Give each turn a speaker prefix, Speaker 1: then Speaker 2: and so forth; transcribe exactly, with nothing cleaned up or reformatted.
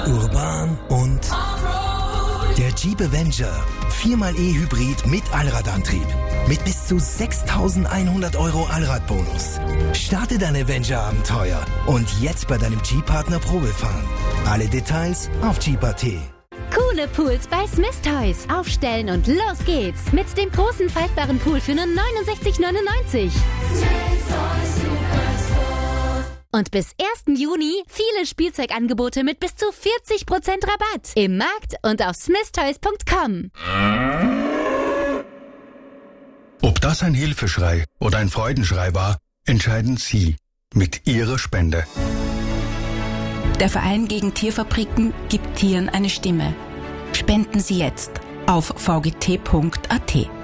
Speaker 1: urban und der Jeep Avenger. Viermal E-Hybrid mit Allradantrieb. Mit bis zu sechstausendeinhundert Euro Allradbonus. Starte dein Avenger-Abenteuer und jetzt bei deinem Jeep-Partner Probefahren. Alle Details auf Jeep Punkt a t.
Speaker 2: Coole Pools bei Smith Toys. Aufstellen und los geht's. Mit dem großen faltbaren Pool für nur neunundsechzig neunundneunzig. Und bis ersten Juni viele Spielzeugangebote mit bis zu vierzig Prozent Rabatt. Im Markt und auf smith toys punkt com.
Speaker 3: Ob das ein Hilfeschrei oder ein Freudenschrei war, entscheiden Sie mit Ihrer Spende.
Speaker 4: Der Verein gegen Tierfabriken gibt Tieren eine Stimme. Spenden Sie jetzt auf v g t punkt a t.